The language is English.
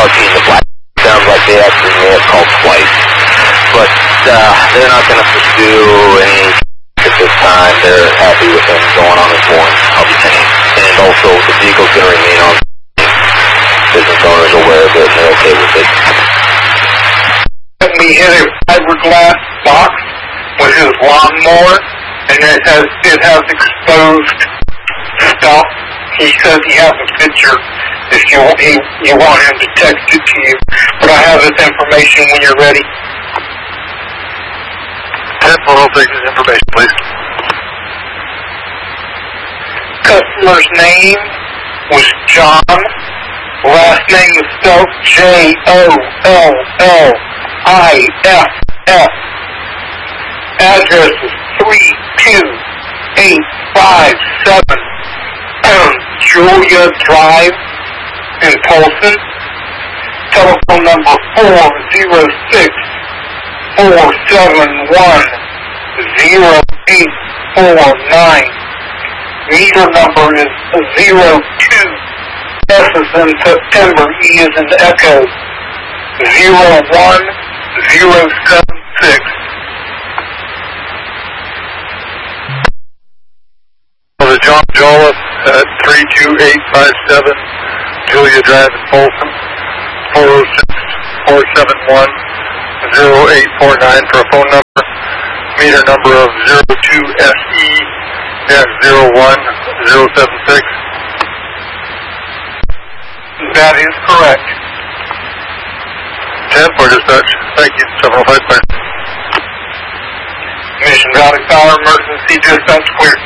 talking to Black. Sounds like they actually may have called twice. But they're not going to pursue any at this time. They're happy with him going on his warrant. I'll be saying. And also, the vehicle's going to remain on. Business owners are aware of it and they're okay with it. We hit a fiberglass box with his lawnmower, and it has exposed stuff. He says he has a picture if you want him to text it to you. But I have this information when you're ready. 10 will take this information, please. Customer's name was John. Last name is spelled Jolliff. Address is 32857 Julia Drive in Polson. Telephone number 406-471-0849. Meter number is 02. S is in September, E is in Echo, 01076. The John Jolliff at 32857 Julia Drive in Folsom, 406-471-0849 for a phone number. Meter number of 02SE-01076. That is correct. 10 for dispatch. Thank you. 705 clear. Mission Valley Power Emergency Dispatch clear.